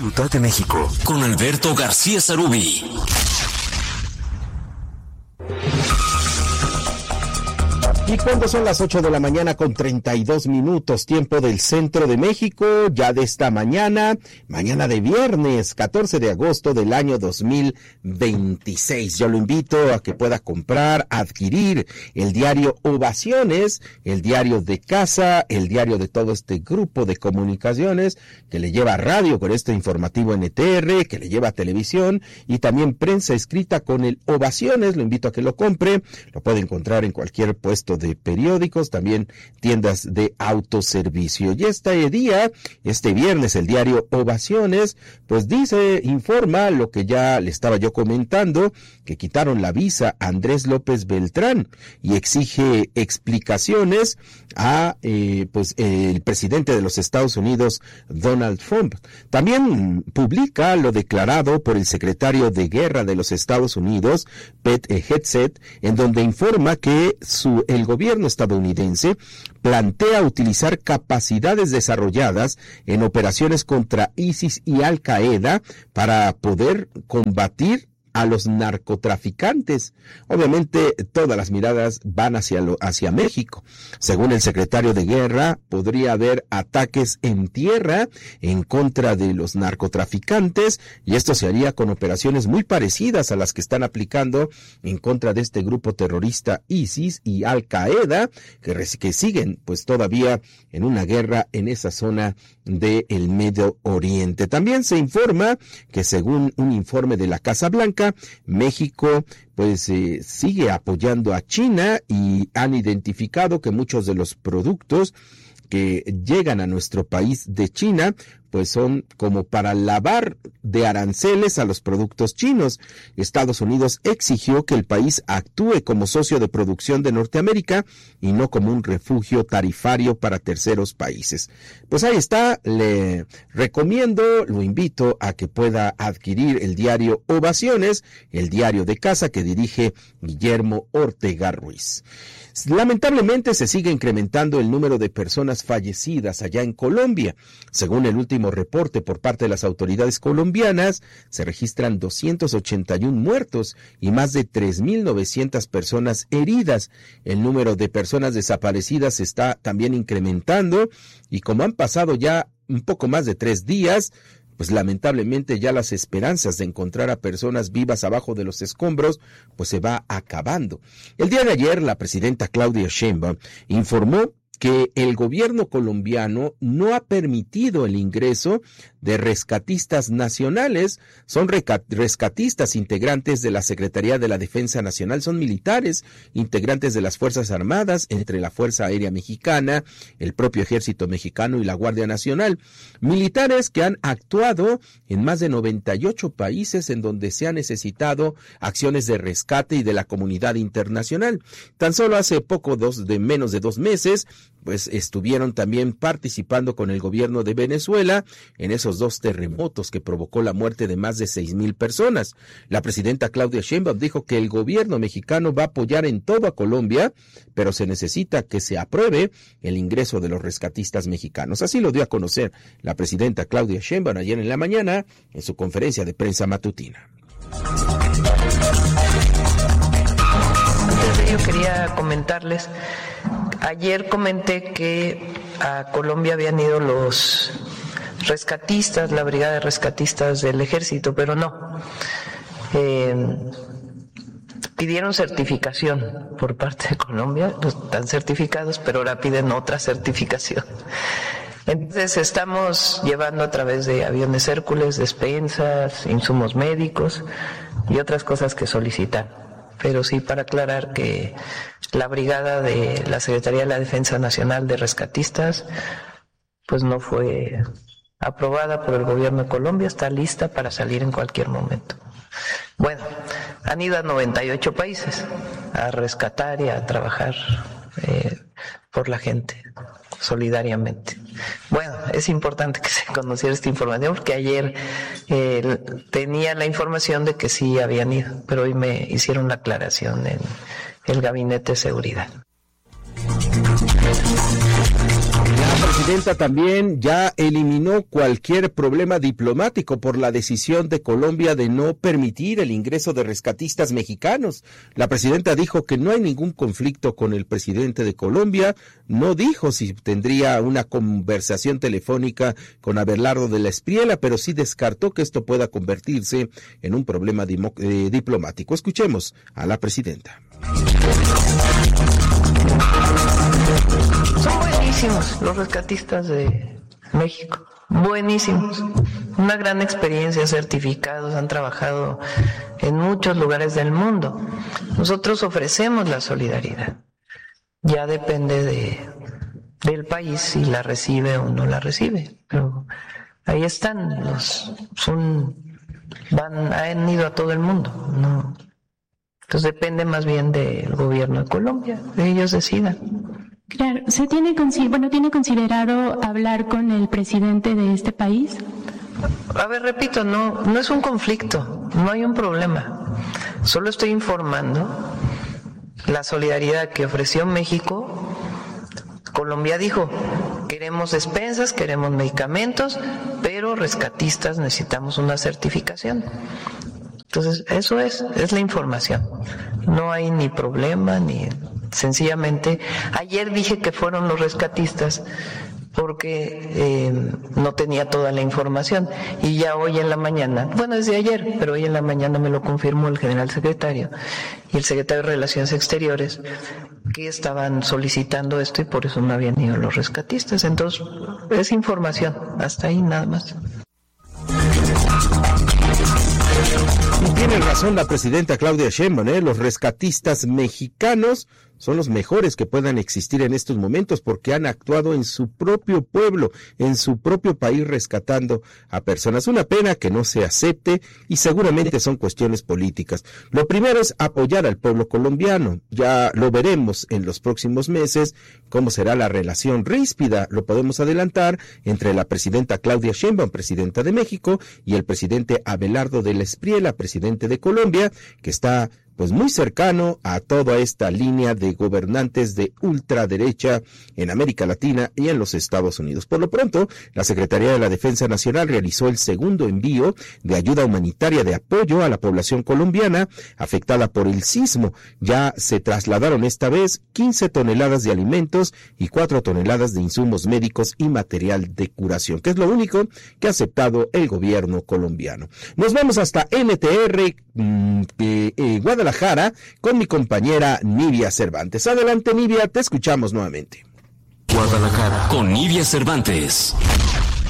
Ciudad de México, con Alberto García Sarubí. Y cuando son las 8 de la mañana con 32 minutos, tiempo del centro de México, ya de esta mañana de viernes, 14 de agosto del año 2026. Yo lo invito a que pueda comprar, adquirir el diario Ovaciones, el diario de casa, el diario de todo este grupo de comunicaciones que le lleva radio con este informativo NTR, que le lleva televisión y también prensa escrita con el Ovaciones. Lo invito a que lo compre, lo puede encontrar en cualquier puesto de periódicos, también tiendas de autoservicio. Y este viernes, el diario Ovaciones, pues informa lo que ya le estaba yo comentando, que quitaron la visa a Andrés López Beltrán y exige explicaciones a el presidente de los Estados Unidos, Donald Trump. También publica lo declarado por el secretario de Guerra de los Estados Unidos, Pete Hegseth, en donde informa que el gobierno estadounidense plantea utilizar capacidades desarrolladas en operaciones contra ISIS y Al Qaeda para poder combatir a los narcotraficantes. Obviamente todas las miradas van hacia México. Según el secretario de Guerra, podría haber ataques en tierra en contra de los narcotraficantes, y esto se haría con operaciones muy parecidas a las que están aplicando en contra de este grupo terrorista ISIS y Al Qaeda, que siguen pues todavía en una guerra en esa zona del Medio Oriente. También se informa que, según un informe de la Casa Blanca, México sigue apoyando a China y han identificado que muchos de los productos que llegan a nuestro país de China pues son como para lavar de aranceles a los productos chinos. Estados Unidos exigió que el país actúe como socio de producción de Norteamérica y no como un refugio tarifario para terceros países. Pues ahí está, le recomiendo, lo invito a que pueda adquirir el diario Ovaciones, el diario de casa que dirige Guillermo Ortega Ruiz. Lamentablemente se sigue incrementando el número de personas fallecidas allá en Colombia. Según el último reporte por parte de las autoridades colombianas, se registran 281 muertos y más de 3.900 personas heridas. El número de personas desaparecidas está también incrementando y como han pasado ya un poco más de 3 días, pues lamentablemente ya las esperanzas de encontrar a personas vivas abajo de los escombros pues se va acabando. El día de ayer la presidenta Claudia Sheinbaum informó que el gobierno colombiano no ha permitido el ingreso de rescatistas nacionales. Son rescatistas integrantes de la Secretaría de la Defensa Nacional, son militares integrantes de las Fuerzas Armadas, entre la Fuerza Aérea Mexicana, el propio Ejército Mexicano y la Guardia Nacional. Militares que han actuado en más de 98 países en donde se ha necesitado acciones de rescate y de la comunidad internacional. Tan solo hace menos de 2 meses, pues estuvieron también participando con el gobierno de Venezuela en esos 2 terremotos que provocó la muerte de más de 6,000 personas. La presidenta Claudia Sheinbaum dijo que el gobierno mexicano va a apoyar en todo a Colombia, pero se necesita que se apruebe el ingreso de los rescatistas mexicanos. Así lo dio a conocer la presidenta Claudia Sheinbaum ayer en la mañana en su conferencia de prensa matutina. Yo quería comentarles, ayer comenté que a Colombia habían ido los rescatistas, la brigada de rescatistas del ejército, pero no. Pidieron certificación por parte de Colombia, están certificados, pero ahora piden otra certificación. Entonces estamos llevando a través de aviones Hércules, despensas, insumos médicos y otras cosas que solicitan. Pero sí, para aclarar que la brigada de la Secretaría de la Defensa Nacional de Rescatistas pues no fue aprobada por el gobierno de Colombia, está lista para salir en cualquier momento. Bueno, han ido a 98 países a rescatar y a trabajar por la gente, solidariamente. Bueno, es importante que se conociera esta información porque ayer tenía la información de que sí habían ido, pero hoy me hicieron la aclaración en el Gabinete de Seguridad. La presidenta también ya eliminó cualquier problema diplomático por la decisión de Colombia de no permitir el ingreso de rescatistas mexicanos. La presidenta dijo que no hay ningún conflicto con el presidente de Colombia, no dijo si tendría una conversación telefónica con Abelardo de la Espriella, pero sí descartó que esto pueda convertirse en un problema diplomático. Escuchemos a la presidenta. Son buenísimos los rescatistas de México, buenísimos. Una gran experiencia, certificados, han trabajado en muchos lugares del mundo. Nosotros ofrecemos la solidaridad. Ya depende del país si la recibe o no la recibe. Pero ahí están, han ido a todo el mundo, ¿no? Entonces depende más bien del gobierno de Colombia, que ellos decidan. Claro, ¿tiene considerado hablar con el presidente de este país? A ver, repito, no es un conflicto, no hay un problema. Solo estoy informando la solidaridad que ofreció México. Colombia dijo, queremos despensas, queremos medicamentos, pero rescatistas necesitamos una certificación. Entonces, eso es la información. No hay ni problema, ni sencillamente. Ayer dije que fueron los rescatistas porque no tenía toda la información. Y ya hoy en la mañana, bueno, desde ayer, pero hoy en la mañana me lo confirmó el general secretario y el secretario de Relaciones Exteriores, que estaban solicitando esto y por eso no habían ido los rescatistas. Entonces, es información, hasta ahí nada más. Y tiene razón la presidenta Claudia Sheinbaum, los rescatistas mexicanos son los mejores que puedan existir en estos momentos porque han actuado en su propio pueblo, en su propio país rescatando a personas. Una pena que no se acepte y seguramente son cuestiones políticas. Lo primero es apoyar al pueblo colombiano. Ya lo veremos en los próximos meses cómo será la relación ríspida, lo podemos adelantar, entre la presidenta Claudia Sheinbaum, presidenta de México, y el presidente Abelardo de la Espriella, presidente de Colombia, que está pues muy cercano a toda esta línea de gobernantes de ultraderecha en América Latina y en los Estados Unidos. Por lo pronto, la Secretaría de la Defensa Nacional realizó el segundo envío de ayuda humanitaria de apoyo a la población colombiana afectada por el sismo. Ya se trasladaron esta vez 15 toneladas de alimentos y 4 toneladas de insumos médicos y material de curación, que es lo único que ha aceptado el gobierno colombiano. Nos vamos hasta NTR, Guadalajara, con mi compañera Nivia Cervantes. Adelante, Nivia, te escuchamos nuevamente. Guadalajara, con Nivia Cervantes.